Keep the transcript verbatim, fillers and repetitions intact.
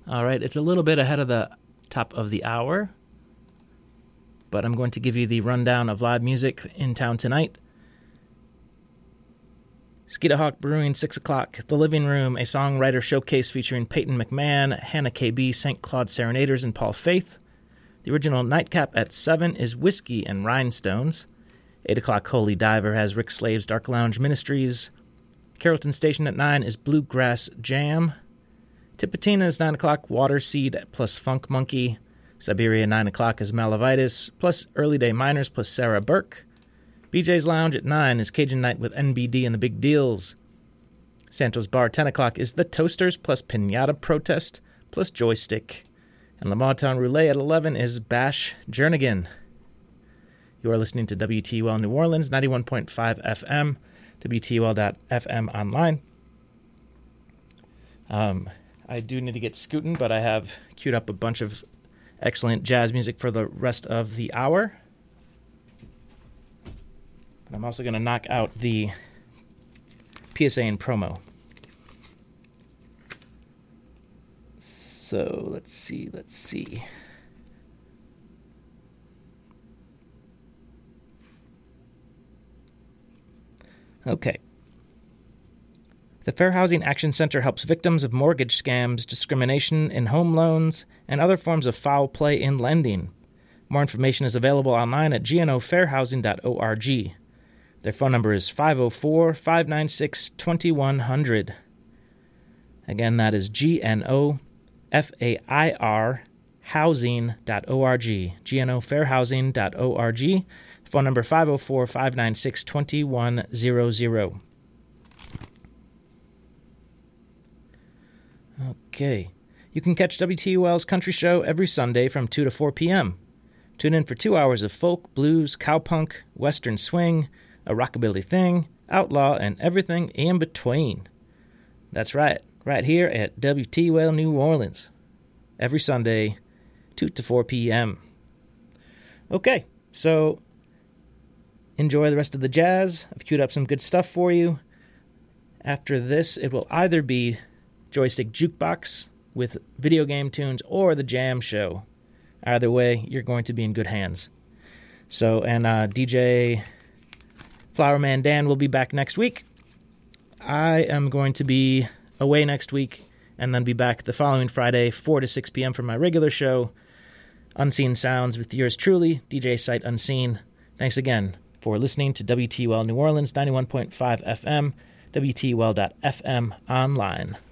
All right, it's a little bit ahead of the top of the hour, but I'm going to give you the rundown of live music in town tonight. Skeeter Hawk Brewing, six o'clock. The Living Room, a songwriter showcase featuring Peyton McMahon, Hannah K B, Saint Claude Serenaders, and Paul Faith. The original nightcap at seven is Whiskey and Rhinestones. eight o'clock, Holy Diver has Rick Slave's Dark Lounge Ministries. Carrollton Station at nine is Bluegrass Jam. Tipatina is nine o'clock, Water Seed plus Funk Monkey. Siberia, nine o'clock, is Malavitis plus Early Day Miners plus Sarah Burke. B J's Lounge at nine is Cajun Night with N B D and the Big Deals. Santos Bar, ten o'clock, is The Toasters plus Pinata Protest plus Joystick. And Le Marathon Roulette at eleven is Bash Jernigan. You are listening to W T U L New Orleans, ninety-one point five F M, W T U L dot F M online. Um, I do need to get scooting, but I have queued up a bunch of excellent jazz music for the rest of the hour. I'm also going to knock out the P S A and promo. So let's see, let's see. Okay. The Fair Housing Action Center helps victims of mortgage scams, discrimination in home loans, and other forms of foul play in lending. More information is available online at g n o fair housing dot org. Their phone number is five oh four, five nine six, two one zero zero. Again, that is G N O F A I R housing dot org. G N O fair housing dot org. Phone number five oh four, five nine six, two one zero zero. Okay. You can catch W T U L's Country Show every Sunday from two to four p.m. Tune in for two hours of folk, blues, cowpunk, western swing, a rockabilly thing, outlaw, and everything in between. That's right, right here at W T U L New Orleans. Every Sunday, two to four p.m. Okay, so enjoy the rest of the jazz. I've queued up some good stuff for you. After this, it will either be Joystick Jukebox with video game tunes or the Jam Show. Either way, you're going to be in good hands. So, and uh, D J Flowerman Dan will be back next week. I am going to be away next week and then be back the following Friday, four to six p.m. for my regular show, Unseen Sounds with yours truly, D J Sight Unseen. Thanks again for listening to W T U L New Orleans, ninety-one point five F M, W T U L dot F M online.